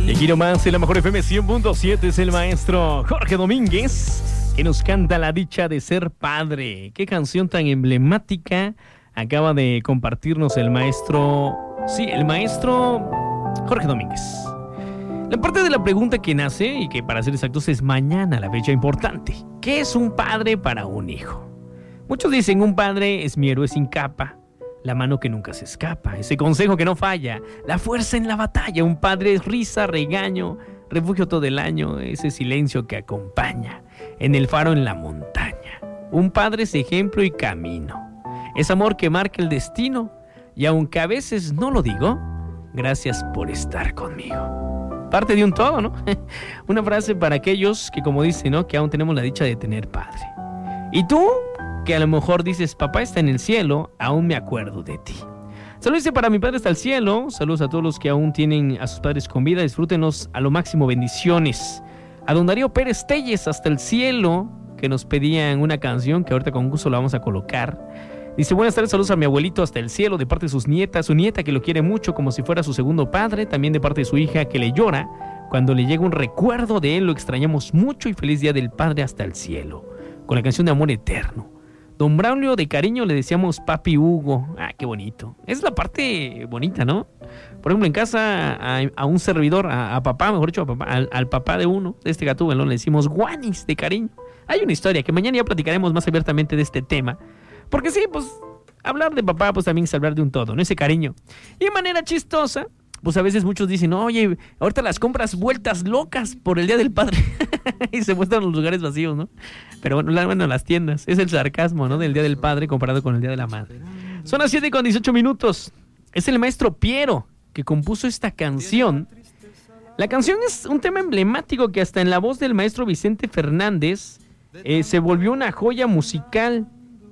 Y aquí nomás en la mejor FM 100.7 es el maestro Jorge Domínguez, que nos canta La dicha de ser padre. Qué canción tan emblemática acaba de compartirnos el maestro Jorge Domínguez. La parte de la pregunta que nace, y que para ser exactos es mañana la fecha importante: ¿qué es un padre para un hijo? Muchos dicen: un padre es mi héroe sin capa, la mano que nunca se escapa, ese consejo que no falla, la fuerza en la batalla. Un padre es risa, regaño, refugio todo el año, ese silencio que acompaña, en el faro en la montaña. Un padre es ejemplo y camino, es amor que marca el destino, y aunque a veces no lo digo, gracias por estar conmigo. Parte de un todo, ¿no? Una frase para aquellos que, como dicen, ¿no?, que aún tenemos la dicha de tener padre. Y tú, que a lo mejor dices: papá está en el cielo, aún me acuerdo de ti. Saludos dice para mi padre hasta el cielo. Saludos a todos los que aún tienen a sus padres con vida. Disfrútenos a lo máximo, bendiciones. A don Darío Pérez Telles hasta el cielo, que nos pedían una canción que ahorita con gusto la vamos a colocar. Dice: buenas tardes, saludos a mi abuelito hasta el cielo, de parte de sus nietas, su nieta que lo quiere mucho como si fuera su segundo padre, también de parte de su hija que le llora cuando le llega un recuerdo de él. Lo extrañamos mucho y feliz día del padre hasta el cielo, con la canción de Amor Eterno. Don Braulio, de cariño le decíamos Papi Hugo. Ah, qué bonito. Es la parte bonita, ¿no? Por ejemplo, en casa a un servidor, a papá, mejor dicho, a papá, al papá de uno, de este gatúbel, ¿no?, le decimos Guanis, de cariño. Hay una historia que mañana ya platicaremos más abiertamente de este tema. Porque sí, pues, hablar de papá, pues también es hablar de un todo, ¿no? Ese cariño. Y de manera chistosa, pues a veces muchos dicen: oye, ahorita las compras vueltas locas por el Día del Padre. Y se muestran los lugares vacíos, ¿no? Pero bueno, las tiendas. Es el sarcasmo, ¿no?, del Día del Padre comparado con el Día de la Madre. Son las 7:18. Es el maestro Piero que compuso esta canción. La canción es un tema emblemático que hasta en la voz del maestro Vicente Fernández se volvió una joya musical.